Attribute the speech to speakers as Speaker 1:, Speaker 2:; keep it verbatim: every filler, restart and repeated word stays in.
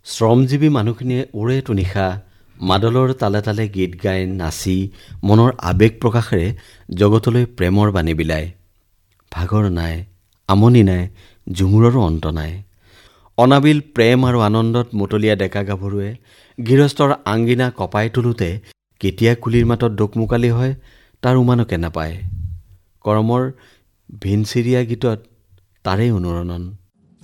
Speaker 1: শ্ৰমজীৱী মানুহখিনিয়ে ওৰেটো নিশা মাদলৰ তালে তালে গীত গাই নাচি মনৰ আৱেগ প্ৰকাশেৰে জগতলৈ প্ৰেমৰ বাণী বিলায়। ভাগৰ নাই, আমনি নাই, ঝুমুৰৰো অন্ত নাই। অনাবিল প্ৰেম আৰু আনন্দত মুতলীয়া ডেকা গাভৰুৱে গৃহস্থৰ আংগিনা কপাই তোলোতে কেতিয়া কুলিৰ মাতত দোকমোকালি হয় তাৰ উমানকে নাপায়। কৰমৰ ভিনচিৰিয়া গীতত তাৰেই অনুৰণন।